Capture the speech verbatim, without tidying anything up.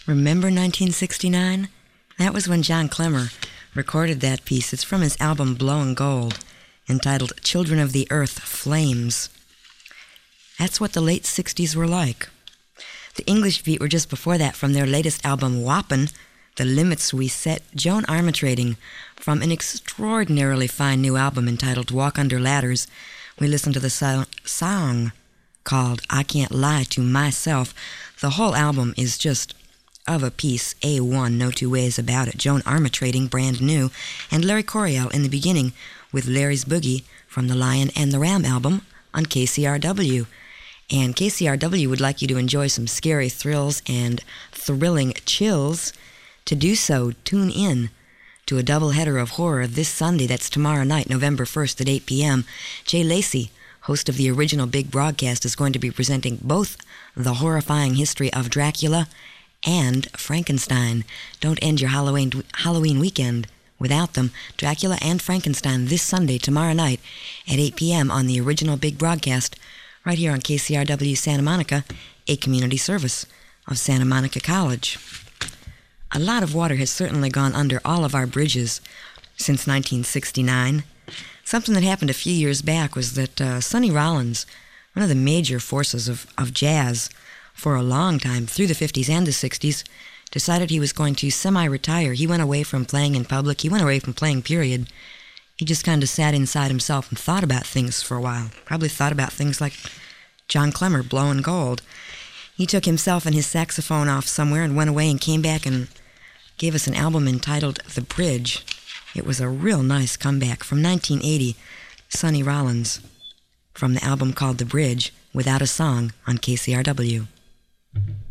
Remember nineteen sixty-nine? That was when John Clemmer recorded that piece. It's from his album Blowin' Gold, entitled Children of the Earth, Flames. That's what the late sixties were like. The English Beat were just before that from their latest album, Whoppin', The Limits We Set, Joan Armatrading, from an extraordinarily fine new album entitled Walk Under Ladders. We listened to the so- song called I Can't Lie to Myself. The whole album is just of a piece, A one, no two ways about it. Joan Armatrading, brand new, and Larry Coryell in the beginning with Larry's Boogie from the Lion and the Ram album on K C R W. And K C R W would like you to enjoy some scary thrills and thrilling chills. To do so, tune in to a doubleheader of horror this Sunday. That's tomorrow night, November first at eight p.m. Jay Lacey, host of the original Big Broadcast, is going to be presenting both the horrifying history of Dracula and Frankenstein. Don't end your Halloween Halloween weekend without them. Dracula and Frankenstein this Sunday, tomorrow night at eight p.m. on the original Big Broadcast, right here on K C R W Santa Monica, a community service of Santa Monica College. A lot of water has certainly gone under all of our bridges since nineteen sixty-nine. Something that happened a few years back was that uh, Sonny Rollins, one of the major forces of, of jazz for a long time, through the fifties and the sixties, decided he was going to semi-retire. He went away from playing in public. He went away from playing, period. He just kind of sat inside himself and thought about things for a while. Probably thought about things like John Clemmer, Blowin' Gold. He took himself and his saxophone off somewhere and went away and came back and gave us an album entitled The Bridge. It was a real nice comeback from nineteen eighty. Sonny Rollins from the album called The Bridge, without a song on K C R W.